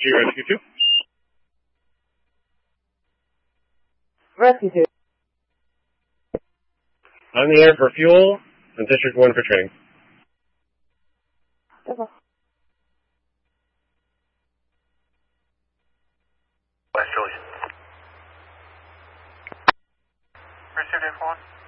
Rescue 2. Rescue 2. On the air for fuel, and District 1 for training. Okay. West Juliet. Received info 1.